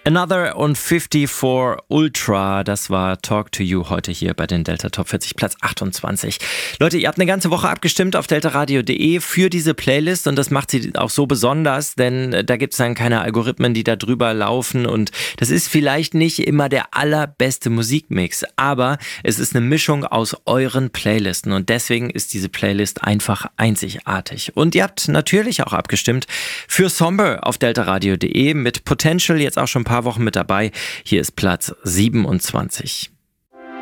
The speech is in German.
Another on 54 Ultra, das war Talk to You heute hier bei den Delta Top 40, Platz 28. Leute, ihr habt eine ganze Woche abgestimmt auf deltaradio.de für diese Playlist und das macht sie auch so besonders, denn da gibt es dann keine Algorithmen, die da drüber laufen und das ist vielleicht nicht immer der allerbeste Musikmix, aber es ist eine Mischung aus euren Playlisten und deswegen ist diese Playlist einfach einzigartig. Und ihr habt natürlich auch abgestimmt für Somber auf deltaradio.de mit Potential jetzt auch schon ein paar Wochen mit dabei. Hier ist Platz 27.